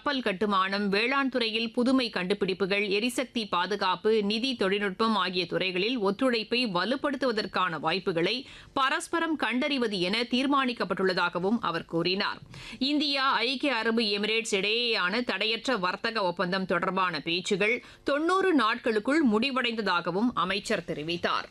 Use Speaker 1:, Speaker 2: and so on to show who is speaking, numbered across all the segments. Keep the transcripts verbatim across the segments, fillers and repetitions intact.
Speaker 1: கப்பல் கட்டுமானம், வேளாண் துறையில் புதுமை கண்டுபிடிப்புகள், எரிசக்தி பாதுகாப்பு, நிதி தொழில்நுட்பம் ஆகிய துறைகளில் ஒத்துழைப்பை வலுப்படுத்துவதற்கான வாய்ப்புகளை பரஸ்பரம் கண்டறிவது என தீர்மானிக்கப்பட்டுள்ளதாகவும் அவர் கூறினார். இந்தியா ஐக்கிய அரபு எமிரேட்ஸ் இடையேயான தடையற்ற வர்த்தக ஒப்பந்தம் தொடர்பான பேச்சுகள் தொன்னூறு நாட்களுக்குள் முடிவடைந்ததாகவும் அமைச்சர் தெரிவித்தார்.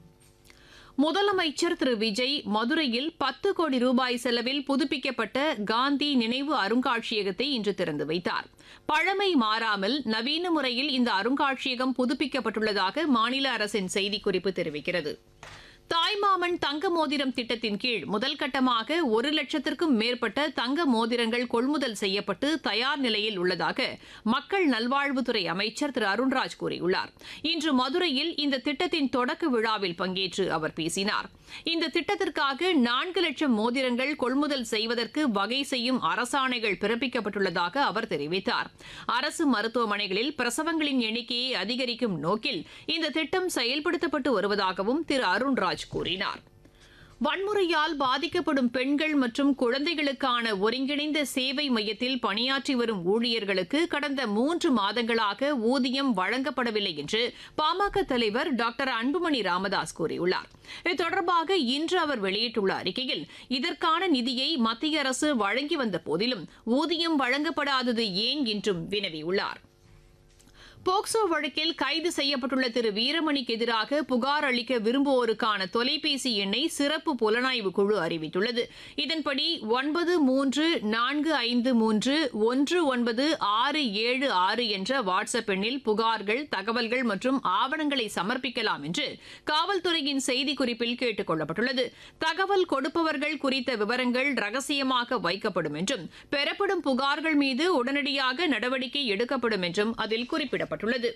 Speaker 1: முதலமைச்சர் திரு விஜய் மதுரையில் பத்து கோடி ரூபாய் செலவில் புதுப்பிக்கப்பட்ட காந்தி நினைவு அருங்காட்சியகத்தை இன்று திறந்து வைத்தார். பழமை மாறாமல் நவீன முறையில் இந்த அருங்காட்சியகம் புதுப்பிக்கப்பட்டுள்ளதாக மாநில அரசின் செய்திக்குறிப்பு தெரிவிக்கிறது. தாய்மாமன் தங்க மோதிரம் திட்டத்தின் கீழ் முதல் கட்டமாக ஒரு லட்சத்திற்கும் மேற்பட்ட தங்க மோதிரங்கள் கொள்முதல் செய்யப்பட்டு தயார் நிலையில் உள்ளதாக மக்கள் நல்வாழ்வுத்துறை அமைச்சர் திரு அருண்ராஜ் கூறியுள்ளார். இன்று மதுரையில் இந்த திட்டத்தின் தொடக்க விழாவில் பங்கேற்று அவர் பேசினார். இந்த திட்டத்திற்காக நான்கு லட்சம் மோதிரங்கள் கொள்முதல் செய்வதற்கு வகை செய்யும் அரசாணைகள் பிறப்பிக்கப்பட்டுள்ளதாக அவர் தெரிவித்தார். அரசு மருத்துவமனைகளில் பிரசவங்களின் எண்ணிக்கையை அதிகரிக்கும் நோக்கில் இந்த திட்டம் செயல்படுத்தப்பட்டு வருவதாகவும் திரு அருண்ராஜ் கூறினார். வன்முறையால் பாதிக்கப்படும் பெண்கள் மற்றும் குழந்தைகளுக்கான ஒருங்கிணைந்த சேவை மையத்தில் பணியாற்றி வரும் ஊழியர்களுக்கு கடந்த மூன்று மாதங்களாக ஊதியம் வழங்கப்படவில்லை என்று பாமக தலைவர் டாக்டர் அன்புமணி ராமதாஸ் கூறியுள்ளார். இது தொடர்பாக இன்று அவர் வெளியிட்டுள்ள அறிக்கையில் இதற்கான நிதியை மத்திய அரசு வழங்கி வந்த போதிலும் ஊதியம் வழங்கப்படாதது ஏன் என்றும் வினவியுள்ளார். போக்சோ வழக்கில் கைது செய்யப்பட்டுள்ள திரு வீரமணிக்கு எதிராக புகார் அளிக்க விரும்புவோருக்கான தொலைபேசி எண்ணை சிறப்பு புலனாய்வு குழு அறிவித்துள்ளது. இதன்படி ஒன்பது மூன்று நான்கு ஐந்து மூன்று ஒன்று ஒன்பது ஆறு ஏழு ஆறு என்ற வாட்ஸ்அப் எண்ணில் புகார்கள், தகவல்கள் மற்றும் ஆவணங்களை சமர்ப்பிக்கலாம் என்று காவல்துறையின் செய்திக்குறிப்பில் கேட்டுக் கொள்ளப்பட்டுள்ளது. தகவல் கொடுப்பவர்கள் குறித்த விவரங்கள் ரகசியமாக வைக்கப்படும் என்றும் பெறப்படும் புகார்கள் மீது உடனடியாக நடவடிக்கை எடுக்கப்படும் என்றும் அதில் குறிப்பிடப்பட்டுள்ளது.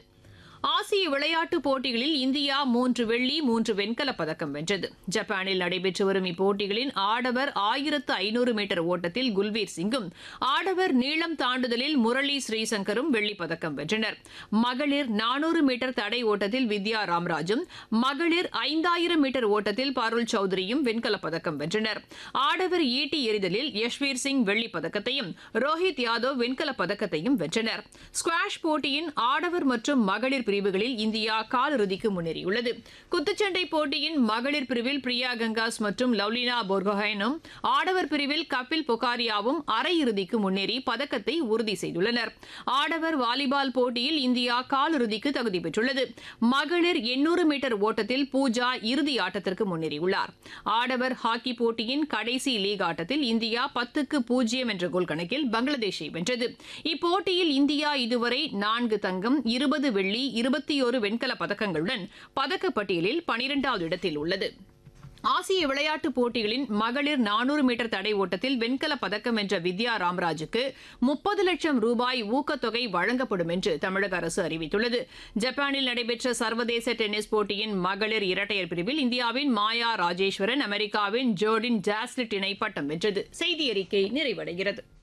Speaker 1: ஆசிய விளையாட்டுப் போட்டிகளில் இந்தியா மூன்று வெள்ளி மூன்று வெண்கலப் பதக்கம் வென்றது. ஜப்பானில் நடைபெற்று வரும் இப்போட்டிகளின் ஆடவர் ஆயிரத்து ஐநூறு மீட்டர் ஓட்டத்தில் குல்வீர் சிங்கும், ஆடவர் நீளம் தாண்டுதலில் முரளி ஸ்ரீசங்கரும் வெள்ளிப் பதக்கம் வென்றனர். மகளிர் நானூறு மீட்டர் தடை ஓட்டத்தில் வித்யா ராம்ராஜும், மகளிர் ஐந்தாயிரம் மீட்டர் ஓட்டத்தில் பருள் சௌத்ரியும் வெண்கலப் பதக்கம் வென்றனர். ஆடவர் ஈட்டி எறிதலில் யஷ்வீர் சிங் வெள்ளிப் பதக்கத்தையும், ரோஹித் யாதவ் வெண்கலப் பதக்கத்தையும் வென்றனர். ஸ்குவாஷ் போட்டியின் ஆடவர் மற்றும் மகளிர் பிரிவுகளில் இந்தியா காலிறுதிக்கு முன்னேறியுள்ளது. குத்துச்சண்டை போட்டியின் மகளிர் பிரிவில் பிரியா கங்காஸ் மற்றும் லவ்லினா போர்கோஹைனும், ஆடவர் பிரிவில் கபில் பொகாரியாவும் அரையிறுதிக்கு முன்னேறி பதக்கத்தை உறுதி செய்துள்ளனர். ஆடவர் வாலிபால் போட்டியில் இந்தியா காலிறுதிக்கு தகுதி பெற்றுள்ளது. மகளிர் எண்ணூறு மீட்டர் ஓட்டத்தில் பூஜா இறுதி ஆட்டத்திற்கு முன்னேறியுள்ளார். ஆடவர் ஹாக்கி போட்டியின் கடைசி லீக் ஆட்டத்தில் இந்தியா பத்துக்கு பூஜ்ஜியம் என்ற கோல் கணக்கில் பங்களாதேஷை வென்றது. இப்போட்டியில் இந்தியா இதுவரை நான்கு தங்கம், இருபது வெள்ளி, இருபத்தி ஒரு வெண்கல பதக்கங்களுடன் பதக்கப்பட்டியலில் பனிரெண்டாவது இடத்தில் உள்ளது. ஆசிய விளையாட்டுப் போட்டிகளின் மகளிர் நானூறு மீட்டர் தடை ஓட்டத்தில் வெண்கலப் பதக்கம் வென்ற வித்யா ராம்ராஜுக்கு முப்பது லட்சம் ரூபாய் ஊக்கத்தொகை வழங்கப்படும் என்று தமிழக அரசு அறிவித்துள்ளது. ஜப்பானில் நடைபெற்ற சர்வதேச டென்னிஸ் போட்டியின் மகளிர் இரட்டையர் பிரிவில் இந்தியாவின் மாயா ராஜேஸ்வரன், அமெரிக்காவின் ஜோர்டின் ஜாஸ்லிட் இணை பட்டம் வென்றது. செய்தி அறிக்கை நிறைவடைகிறது.